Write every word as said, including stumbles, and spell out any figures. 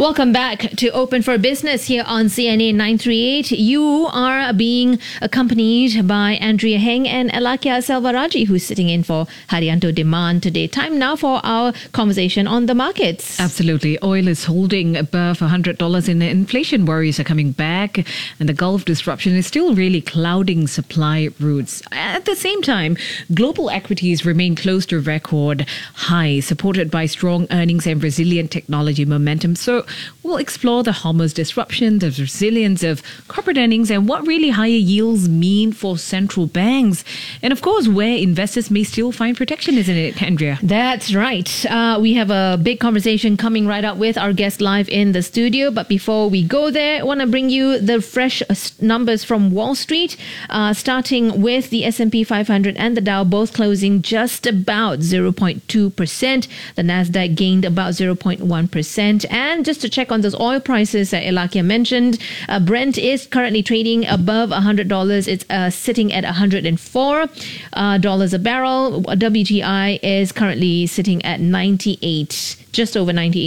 Welcome back to Open for Business here on C N A nine thirty-eight. You are being accompanied by Andrea Heng and Alakia Selvaraji, who's sitting in for Haryanto Demand today. Time now for our conversation on the markets. Absolutely. Oil is holding above one hundred dollars and inflation worries are coming back, and the Gulf disruption is still really clouding supply routes. At the same time, global equities remain close to record highs, supported by strong earnings and resilient technology momentum. So we'll explore the Hormuz disruption, the resilience of corporate earnings, and what really higher yields mean for central banks. And of course, where investors may still find protection, isn't it, Andrea? That's right. Uh, we have a big conversation coming right up with our guest live in the studio. But before we go there, I want to bring you the fresh numbers from Wall Street, uh, starting with the S and P five hundred and the Dow both closing just about zero point two percent. The Nasdaq gained about zero point one percent. And just to check on those oil prices that Elakia mentioned, uh, Brent is currently trading above one hundred dollars. It's uh, sitting at one hundred four dollars a barrel. W T I is currently sitting at ninety-eight, just over ninety-eight